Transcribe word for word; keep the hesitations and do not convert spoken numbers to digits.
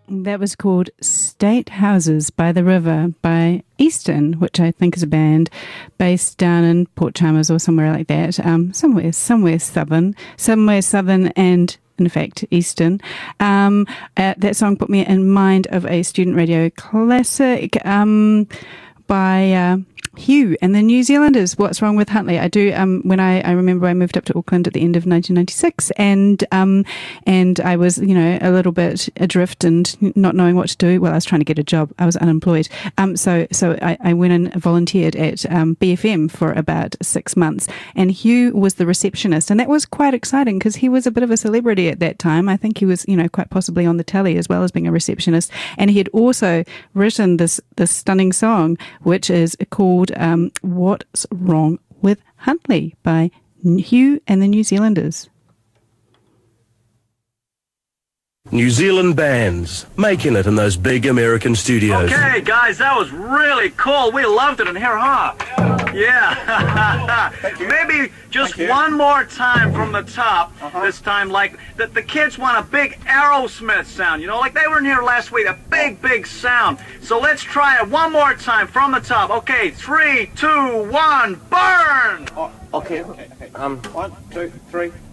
That was called State Houses by the River by Eastern, which I think is a band based down in Port Chalmers or somewhere like that. Um, somewhere, somewhere southern, somewhere southern and in fact, Eastern. Um, uh, that song put me in mind of a student radio classic um, by uh, Hugh and the New Zealanders, What's Wrong with Huntley? I do, um, when I, I remember I moved up to Auckland at the end of nineteen ninety-six and, um, and I was, you know, a little bit adrift and not knowing what to do. Well, I was trying to get a job. I was unemployed. Um, so, so I, I went and volunteered at, um, B F M for about six months and Hugh was the receptionist and that was quite exciting because he was a bit of a celebrity at that time. I think he was, you know, quite possibly on the telly as well as being a receptionist. And he had also written this, this stunning song, which is called Um, What's Wrong with Huntley by Hugh and the New Zealanders. New Zealand bands making it in those big American studios. Okay, guys, that was really cool. We loved it in here, huh? Yeah. Maybe just one more time from the top. Uh-huh. This time, like, the, the kids want a big Aerosmith sound, you know, like they were in here last week, a big, big sound. So let's try it one more time from the top. Okay, three, two, one, burn! Oh, okay, okay, okay. Um, one, two, three.